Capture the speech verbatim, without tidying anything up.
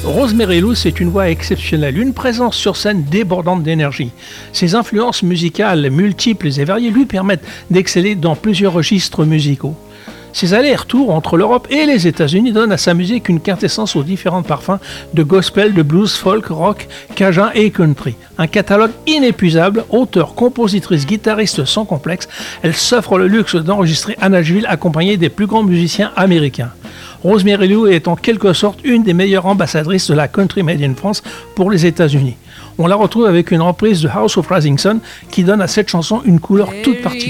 Rosemary Lou, c'est une voix exceptionnelle, une présence sur scène débordante d'énergie. Ses influences musicales multiples et variées lui permettent d'exceller dans plusieurs registres musicaux. Ses allers-retours entre l'Europe et les États-Unis donnent à sa musique une quintessence aux différents parfums de gospel, de blues, folk, rock, cajun et country. Un catalogue inépuisable, auteur, compositrice, guitariste sans complexe, elle s'offre le luxe d'enregistrer à Nashville accompagnée des plus grands musiciens américains. Rosemary Lou est en quelque sorte une des meilleures ambassadrices de la country made in France pour les États-Unis. On la retrouve avec une reprise de House of Rising Sun qui donne à cette chanson une couleur toute particulière.